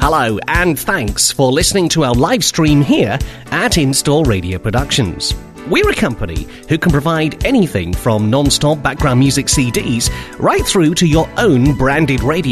Hello, and thanks for listening to our live stream here at Install Radio Productions. We're a company who can provide anything from non-stop background music CDs right through to your own branded radio